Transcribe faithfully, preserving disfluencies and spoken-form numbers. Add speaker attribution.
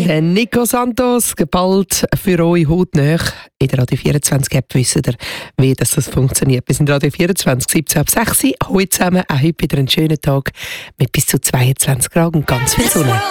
Speaker 1: Der Nico Santos, bald für euch hautnah. In der Radio vierundzwanzig App wisst ihr, wie das, das funktioniert. Wir sind Radio vierundzwanzig, siebzehn ab sechs. Heute zusammen, auch heute wieder einen schönen Tag mit bis zu zweiundzwanzig Grad und ganz viel Sonne.